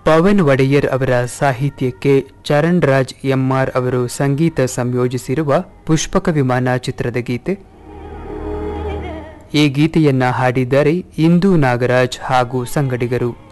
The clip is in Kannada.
ಪವನ್ ಒಡೆಯರ್ ಅವರ ಸಾಹಿತ್ಯಕ್ಕೆ ಚರಣ್ ರಾಜ್ ಎಂಆರ್ ಅವರು ಸಂಗೀತ ಸಂಯೋಜಿಸಿರುವ ಪುಷ್ಪಕ ವಿಮಾನ ಚಿತ್ರದ ಗೀತೆ. ಈ ಗೀತೆಯನ್ನ ಹಾಡಿದ್ದಾರೆ ಇಂದು ನಾಗರಾಜ್ ಹಾಗೂ ಸಂಗಡಿಗರು.